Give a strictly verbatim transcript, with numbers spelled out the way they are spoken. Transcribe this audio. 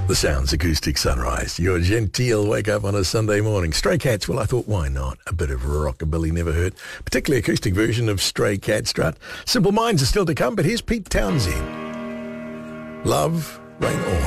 The Sounds Acoustic Sunrise, your genteel wake-up on a Sunday morning. Stray Cats, well, I thought, why not? A bit of rockabilly never hurt. Particularly acoustic version of Stray Cat Strut. Simple Minds are still to come, but here's Pete Townsend. Love, Rain On.